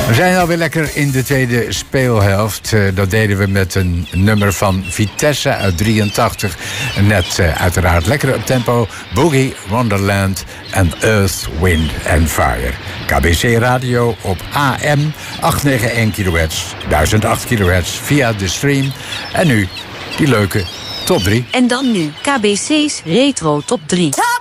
We zijn alweer lekker in de tweede speelhelft. Dat deden we met een nummer van Vitesse uit 83. Net uiteraard lekker op tempo. Boogie Wonderland en Earth, Wind and Fire. KBC Radio op AM 891 kHz, 1008 kHz via de stream. En nu die leuke top 3. En dan nu KBC's Retro Top 3.